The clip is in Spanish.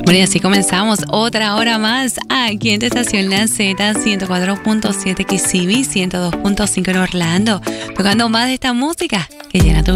Bueno, y así comenzamos otra hora más aquí en tu estación La Z, 104.7 Kissimmee, 102.5 en Orlando, tocando más de esta música que llena tu